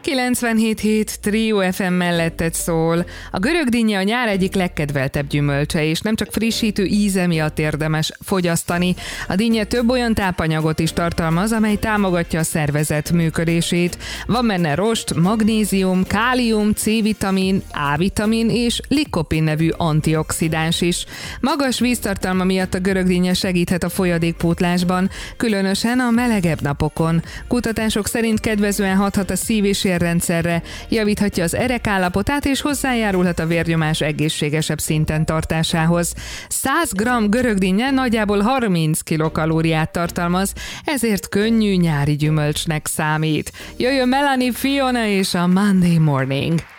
97.7 Trio FM melletted szól. A görög dinnye a nyár egyik legkedveltebb gyümölcse, és nem csak frissítő íze miatt érdemes fogyasztani. A dinnye több olyan tápanyagot is tartalmaz, amely támogatja a szervezet működését. Van benne rost, magnézium, kálium, C-vitamin, A-vitamin és likopin nevű antioxidáns is. Magas víztartalma miatt a görög dinnye segíthet a folyadékpótlásban, különösen a melegebb napokon. Kutatások szerint kedvezően hathat a szív- és érrendszerre, javíthatja az erek állapotát és hozzájárulhat a vérnyomás egészségesebb szinten tartásához. 100 g görög dinnye nagyjából 30 kilokalóriát tartalmaz, ezért könnyű nyári gyümölcsnek számít. Jöjjön Melanie, Fiona és a Monday Morning!